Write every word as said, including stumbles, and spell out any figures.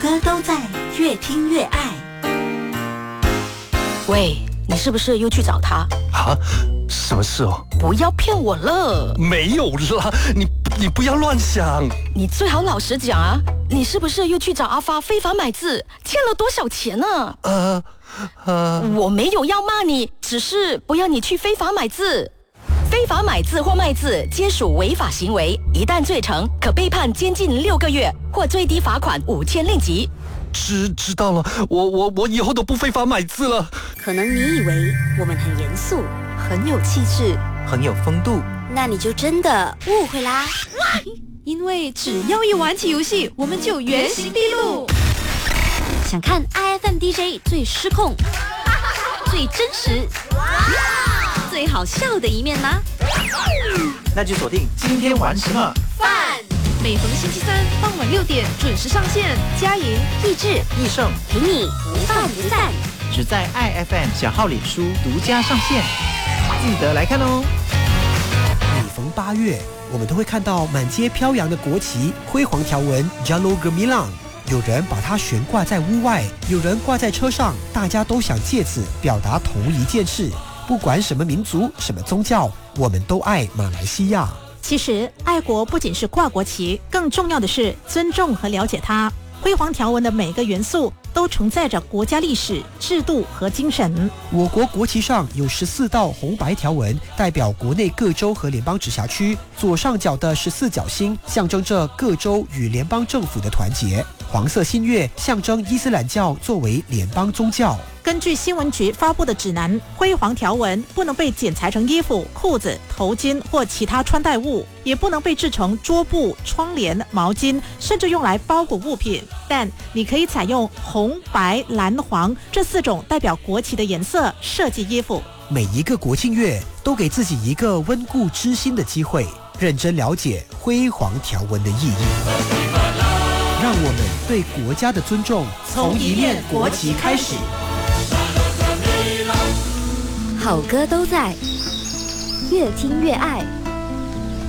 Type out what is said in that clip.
歌都在，越听越爱。 喂，你是不是又去找他？ 啊，什么事哦？ 不要骗我了。 没有啦，你你不要乱想。 你最好老实讲啊，你是不是又去找阿发非法买字，欠了多少钱呢？ 呃呃， 我没有要骂你，只是不要你去非法买字。非法买字或卖字皆属违法行为，一旦罪成，可被判监禁六个月，或最低罚款五千令吉。 知知道了，我我我以后都不非法买字了。 可能你以为我们很严肃，很有气质， 很有风度， 那你就真的误会啦。 因为只要一玩起游戏，我们就原形毕露。 想看 I F M D J 最失控、最真实、最好笑的一面吗？ 那就锁定今天玩什么饭。 每逢星期三傍晚六点准时上线，佳莹、 益智、 益盛陪你不饭不散， 只在 I F M 小号脸书独家上线，记得来看哦。 每逢八月，我们都会看到满街飘扬的国旗，辉煌条纹 Jalur Gemilang。有人把它悬挂在屋外，有人挂在车上，大家都想借此表达同一件事：不管什么民族、什么宗教，我们都爱马来西亚。 其实，爱国不仅是挂国旗，更重要的是尊重和了解它。辉煌条纹的每个元素都承载着国家历史、制度和精神。 我国国旗上有十四道红白条纹，代表国内各州和联邦直辖区。左上角的十四角星象征着各州与联邦政府的团结。黄色新月象征伊斯兰教作为联邦宗教。 根据新闻局发布的指南，辉煌条纹不能被剪裁成衣服、裤子、头巾或其他穿戴物，也不能被制成桌布、窗帘、毛巾，甚至用来包裹物品。但你可以采用红、白、蓝、黄这四种代表国旗的颜色设计衣服。 每一个国庆月都给自己一个温故知新的机会，认真了解辉煌条纹的意义。让我们对国家的尊重从一面国旗开始。 好歌都在，越听越爱。